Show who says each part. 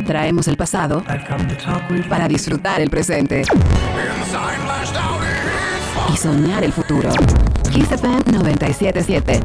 Speaker 1: Traemos el pasado para disfrutar el presente y soñar el futuro. Kiss FM 97.7.